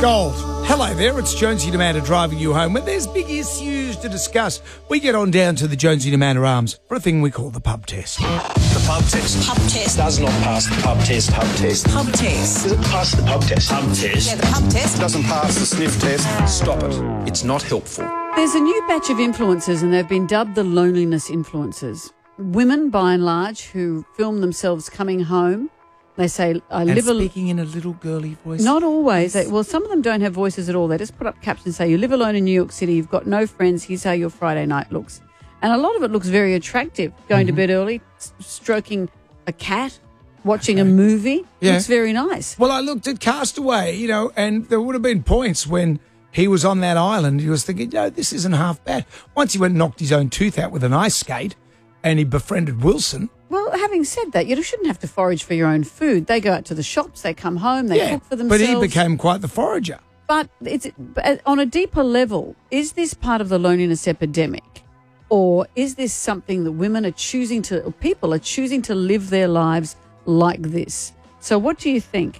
Gold. Hello there, it's Jonesy Demanda driving you home. When there's big issues to discuss, we get on down to the Jonesy Demanda Arms for a thing we call the pub test. The pub test. Pub test. Does not pass the pub test. Pub test. Pub test. Does it pass the pub test? Pub test. Yeah, the pub test. Doesn't pass the sniff test. Stop it. It's not helpful. There's a new batch of influencers and they've been dubbed the loneliness influencers. Women, by and large, who film themselves coming home. They say, speaking in a little girly voice. Not always. Some of them don't have voices at all. They just put up captions and say, you live alone in New York City, you've got no friends, here's how your Friday night looks. And a lot of it looks very attractive. Going to bed early, stroking a cat, watching a movie. Yeah. Looks very nice. Well, I looked at Castaway, and there would have been points when he was on that island, he was thinking, this isn't half bad. Once he went and knocked his own tooth out with an ice skate and he befriended Wilson. Well, having said that, you shouldn't have to forage for your own food. They go out to the shops, they come home, they cook for themselves. But he became quite the forager. But on a deeper level, is this part of the loneliness epidemic? Or is this something that people are choosing to live their lives like this? So what do you think?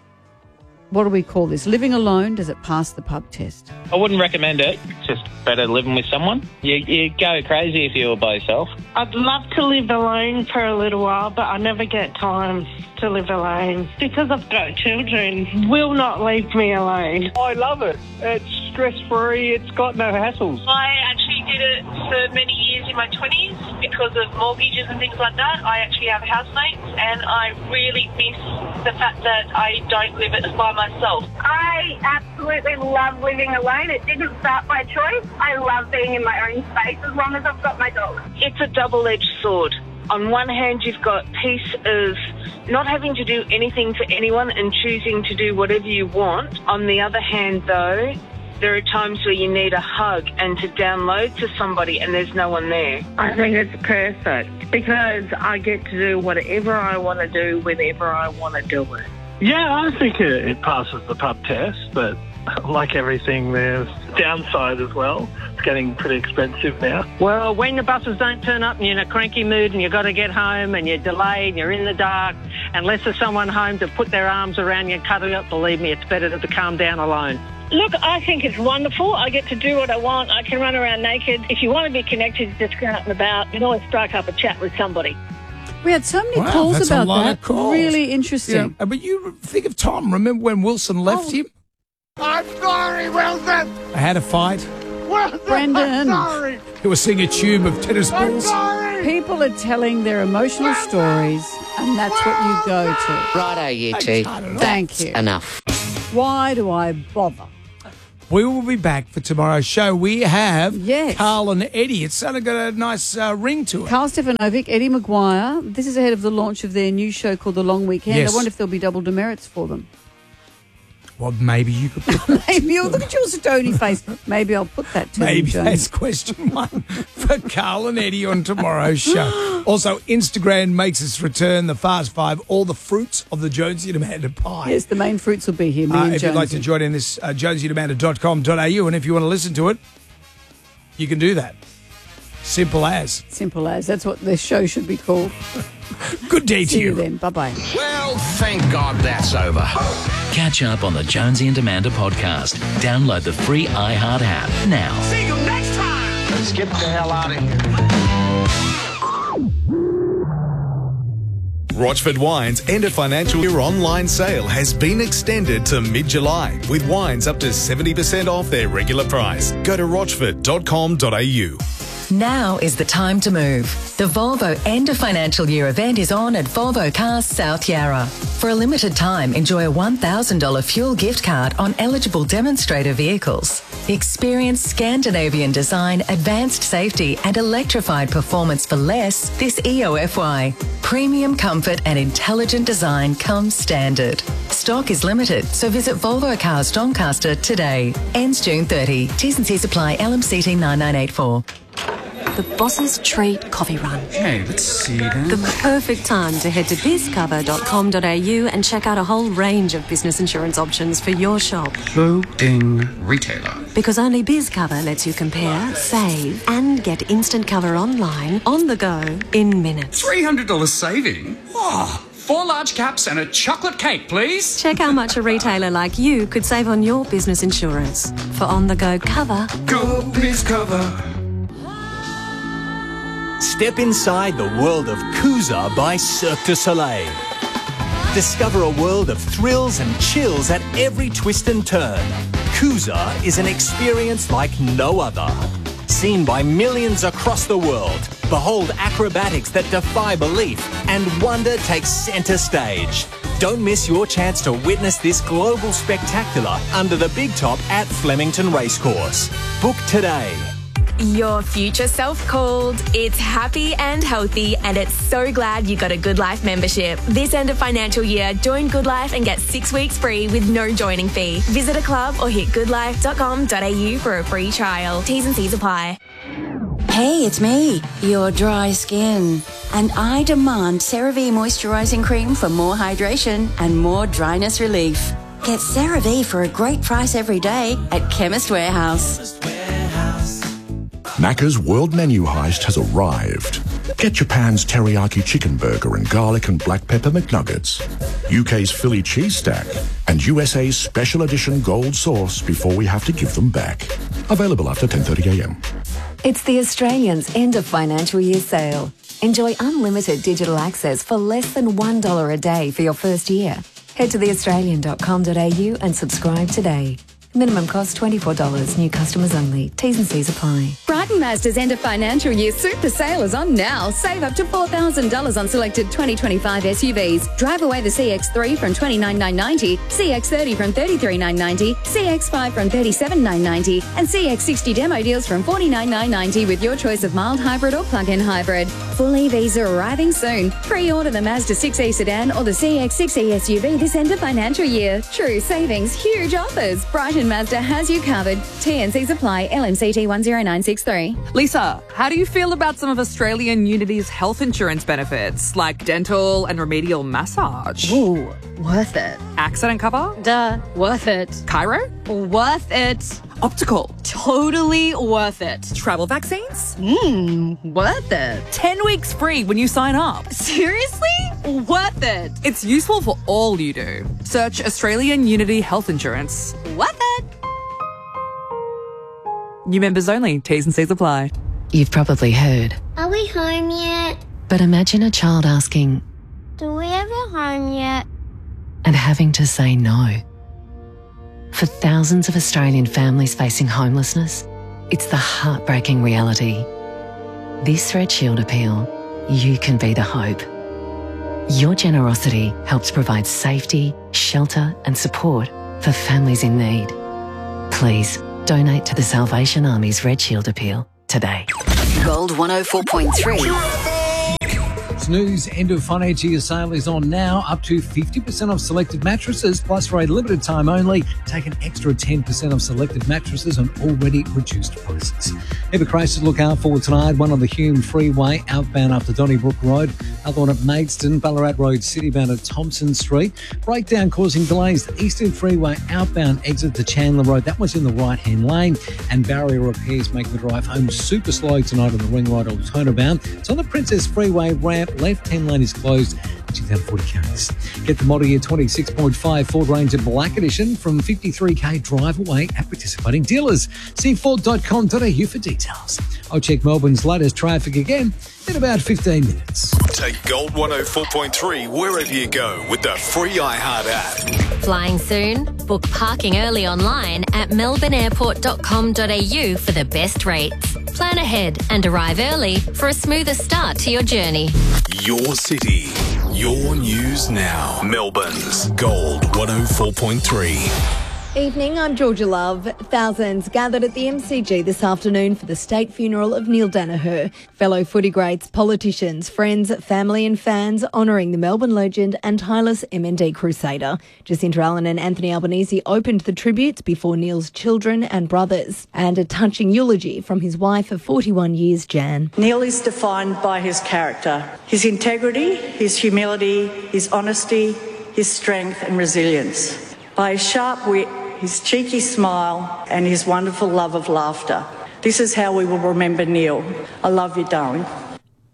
What do we call this? Living alone, does it pass the pub test? I wouldn't recommend it. It's just better living with someone. You go crazy if you're by yourself. I'd love to live alone for a little while, but I never get time to live alone. Because I've got children, will not leave me alone. I love it. It's stress-free. It's got no hassles. I actually did it for many years in my 20s because of mortgages and things like that. I actually have housemates, and I really miss the fact that I don't live it by myself. I absolutely love living alone. It didn't start by choice. I love being in my own space as long as I've got my dog. It's a double-edged sword. On one hand, you've got peace of not having to do anything for anyone and choosing to do whatever you want. On the other hand, though, there are times where you need a hug and to download to somebody and there's no one there. I think it's perfect because I get to do whatever I want to do whenever I want to do it. Yeah, I think it passes the pub test, but like everything, there's downside as well. It's getting pretty expensive now. Well, when the buses don't turn up and you're in a cranky mood and you've got to get home and you're delayed and you're in the dark, unless there's someone home to put their arms around you and cuddle you up, believe me, it's better to calm down alone. Look, I think it's wonderful. I get to do what I want. I can run around naked. If you want to be connected, just go out and about. You can always strike up a chat with somebody. We had so many calls about that. Calls. Really interesting. Yeah. But you think of Tom. Remember when Wilson left him? I'm sorry, Wilson. I had a fight. Wilson, Brendan. I'm sorry. He was seeing a tube of tennis I'm balls. sorry. People are telling their emotional stories, and that's what you go to. Righto, you two. Thank you. Enough. Why do I bother? We will be back for tomorrow's show. We have Yes. Carl and Eddie. It's sort of got a nice ring to it. Carl Stefanovic, Eddie Maguire. This is ahead of the launch of their new show called The Long Weekend. Yes. I wonder if there'll be double demerits for them. Well, maybe you could put that. Maybe. Look at your stony face. Maybe I'll put that to Maybe them, that's Jones. question one for Carl and Eddie on tomorrow's show. Also, Instagram makes its return, the Fast Five, all the fruits of the Jonesy and Amanda pie. Yes, the main fruits will be here. Me and if you'd like to Jonesy. join in this, jonesyandamanda.com.au, and if you want to listen to it, you can do that. Simple as. Simple as. That's what this show should be called. Good day to See you you. then. Bye-bye. Well, thank God that's over. Catch up on the Jonesy and Amanda podcast. Download the free iHeart app now. See you next time. Let's get the hell out of here. Rochford Wines End of Financial Year online sale has been extended to mid-July with wines up to 70% off their regular price. Go to rochford.com.au. Now is the time to move. The Volvo End of Financial Year event is on at Volvo Cars South Yarra. For a limited time, enjoy a $1,000 fuel gift card on eligible demonstrator vehicles. Experience Scandinavian design, advanced safety and electrified performance for less this EOFY. Premium comfort and intelligent design comes standard. Stock is limited, so visit Volvo Cars Doncaster today. Ends June 30. T's and C's apply. LMCT 9984. The Boss's Treat Coffee Run. Hey, let's see then. The perfect time to head to bizcover.com.au and check out a whole range of business insurance options for your shop. Loading retailer. Because only BizCover lets you compare, save, and get instant cover online, on the go, in minutes. $300 saving? Oh, 4 large caps and a chocolate cake, please. Check how much a retailer like you could save on your business insurance. For on-the-go cover, Go Biz Cover. Step inside the world of Kuza by Cirque du Soleil. Discover a world of thrills and chills at every twist and turn. Kuza is an experience like no other. Seen by millions across the world, behold acrobatics that defy belief, and wonder takes centre stage. Don't miss your chance to witness this global spectacular under the big top at Flemington Racecourse. Book today. Your future self called. It's happy and healthy, and it's so glad you got a Good Life membership. This end of financial year, join Good Life and get 6 weeks free with no joining fee. Visit a club or hit goodlife.com.au for a free trial. T's and C's apply. Hey, it's me, your dry skin. And I demand CeraVe moisturising cream for more hydration and more dryness relief. Get CeraVe for a great price every day at Chemist Warehouse. Macca's World Menu Heist has arrived. Get Japan's teriyaki chicken burger and garlic and black pepper McNuggets, UK's Philly cheese stack, and USA's special edition gold sauce before we have to give them back. Available after 10:30am. It's the Australians' end of financial year sale. Enjoy unlimited digital access for less than $1 a day for your first year. Head to theaustralian.com.au and subscribe today. Minimum cost $24. New customers only. T's and C's apply. Brighton Mazda's end of financial year super sale is on now. Save up to $4,000 on selected 2025 SUVs. Drive away the CX-3 from $29,990, CX-30 from $33,990, CX-5 from $37,990, and CX-60 demo deals from $49,990 with your choice of mild hybrid or plug-in hybrid. Full EVs are arriving soon. Pre-order the Mazda 6e sedan or the CX-6e SUV this end of financial year. True savings, huge offers. Brighton Mazda has you covered. TNCs apply. LMCT 10963. Lisa, how do you feel about some of Australian Unity's health insurance benefits, like dental and remedial massage? Ooh, worth it. Accident cover? Duh, worth it. Chiro? Worth it. Optical? Totally worth it. Travel vaccines? Worth it. 10 weeks free when you sign up. Seriously? Worth it. It's useful for all you do. Search Australian Unity Health Insurance. Worth it. New members only. T's and C's apply. You've probably heard, Are we home yet? but imagine a child asking Do we have a home yet? and having to say no. For thousands of Australian families facing homelessness, it's the heartbreaking reality. This Red Shield appeal, you can be the hope. Your generosity helps provide safety, shelter and support for families in need. Please donate to the Salvation Army's Red Shield appeal today. Gold 104.3. News end of financial year sale is on now. Up to 50% off selected mattresses, plus for a limited time only, take an extra 10% off selected mattresses on already reduced prices. Heavy crashes to look out for tonight. One on the Hume Freeway outbound up to Donnybrook Road. Other one at Maidstone, Ballarat Road citybound at Thompson Street. Breakdown causing delays. The Eastern Freeway outbound exit to Chandler Road. That one's in the right-hand lane. And barrier repairs make the drive home super slow tonight on the Ring Road Alternabound. It's on the Princess Freeway ramp. Left-hand lane is closed, which is down 40 k's. Get the model year 26.5 Ford Ranger Black Edition from 53k drive away at participating dealers. See Ford.com.au for details. I'll check Melbourne's latest traffic again in about 15 minutes. Take Gold 104.3 wherever you go with the free iHeart app. Flying soon? Book parking early online at melbourneairport.com.au for the best rates. Plan ahead and arrive early for a smoother start to your journey. Your city, your news now. Melbourne's Gold 104.3. Evening, I'm Georgia Love. Thousands gathered at the MCG this afternoon for the state funeral of Neil Danaher. Fellow footy greats, politicians, friends, family and fans honouring the Melbourne legend and tireless MND crusader. Jacinta Allen and Anthony Albanese opened the tributes before Neil's children and brothers, and a touching eulogy from his wife of 41 years, Jan. Neil is defined by his character, his integrity, his humility, his honesty, his strength and resilience. By his sharp wit, his cheeky smile and his wonderful love of laughter. This is how we will remember Neil. I love you, darling.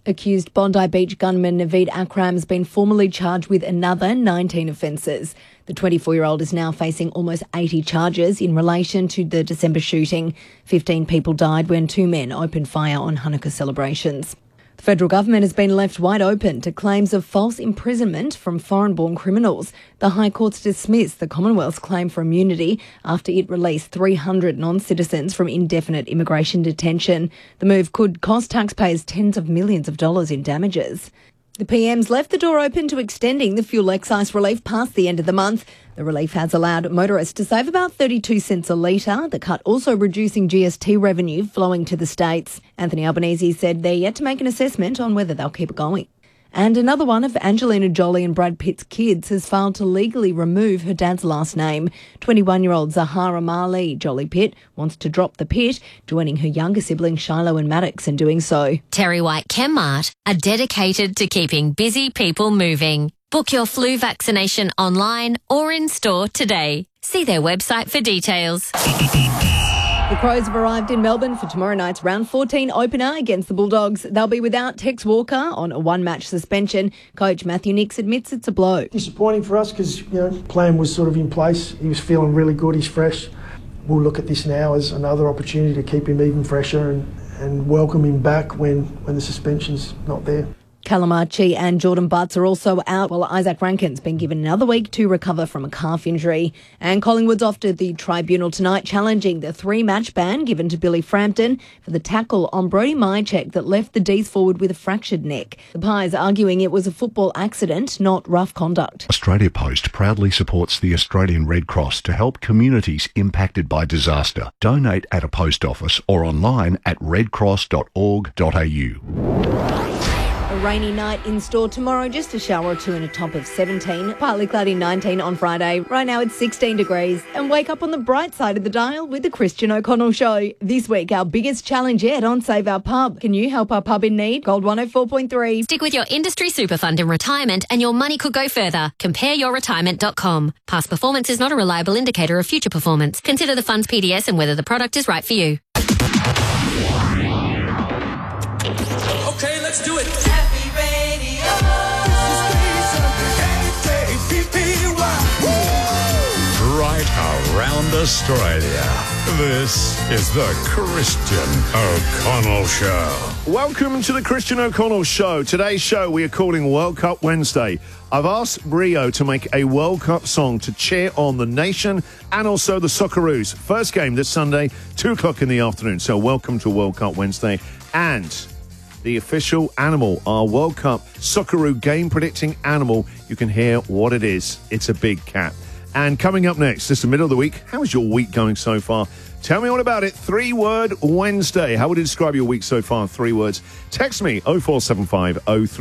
Accused Bondi Beach gunman Naveed Akram has been formally charged with another 19 offences. The 24-year-old is now facing almost 80 charges in relation to the December shooting. 15 people died when 2 men opened fire on Hanukkah celebrations. The federal government has been left wide open to claims of false imprisonment from foreign-born criminals. The High Court's dismissed the Commonwealth's claim for immunity after it released 300 non-citizens from indefinite immigration detention. The move could cost taxpayers tens of millions of dollars in damages. The PM's left the door open to extending the fuel excise relief past the end of the month. The relief has allowed motorists to save about 32 cents a litre, the cut also reducing GST revenue flowing to the states. Anthony Albanese said they're yet to make an assessment on whether they'll keep it going. And another one of Angelina Jolie and Brad Pitt's kids has filed to legally remove her dad's last name. 21-year-old Zahara Marley Jolie Pitt wants to drop the Pitt, joining her younger siblings Shiloh and Maddox in doing so. Terry White Chemmart are dedicated to keeping busy people moving. Book your flu vaccination online or in store today. See their website for details. The Crows have arrived in Melbourne for tomorrow night's round 14 opener against the Bulldogs. They'll be without Tex Walker on a one-match suspension. Coach Matthew Nicks admits it's a blow. Disappointing for us because, plan was sort of in place. He was feeling really good. He's fresh. We'll look at this now as another opportunity to keep him even fresher and welcome him back when the suspension's not there. Callum Archie and Jordan Butts are also out, while Isaac Rankin's been given another week to recover from a calf injury. And Collingwood's off to the tribunal tonight, challenging the 3-match ban given to Billy Frampton for the tackle on Brody Mychek that left the D's forward with a fractured neck. The Pies arguing it was a football accident, not rough conduct. Australia Post proudly supports the Australian Red Cross to help communities impacted by disaster. Donate at a post office or online at redcross.org.au. A rainy night in store tomorrow, just a shower or two and a top of 17. Partly cloudy 19 on Friday. Right now it's 16 degrees. And wake up on the bright side of the dial with the Christian O'Connell Show. This week, our biggest challenge yet on Save Our Pub. Can you help our pub in need? Gold 104.3. Stick with your industry super fund in retirement and your money could go further. CompareYourRetirement.com. Past performance is not a reliable indicator of future performance. Consider the fund's PDS and whether the product is right for you. Okay, let's do it. Right around Australia. This is the Christian O'Connell Show. Welcome to the Christian O'Connell Show. Today's show we are calling World Cup Wednesday. I've asked Brio to make a World Cup song to cheer on the nation and also the Socceroos. First game this Sunday, 2 o'clock in the afternoon. So welcome to World Cup Wednesday. And the official animal, our World Cup Socceroo game predicting animal. You can hear what it is. It's a big cat. And coming up next, this is the middle of the week. How is your week going so far? Tell me all about it. 3-word Wednesday. How would you describe your week so far? 3 words. Text me 0475 03